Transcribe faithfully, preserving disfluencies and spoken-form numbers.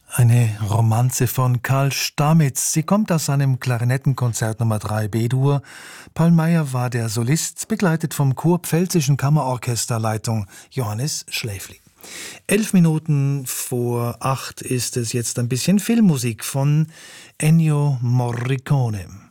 Eine Romanze von Karl Stamitz. Sie kommt aus seinem Klarinettenkonzert Nummer drei B-Dur. Paul Meyer war der Solist, begleitet vom Kurpfälzischen Kammerorchesterleitung Johannes Schläfli. Elf Minuten vor acht ist es jetzt ein bisschen Filmmusik von Ennio Morricone.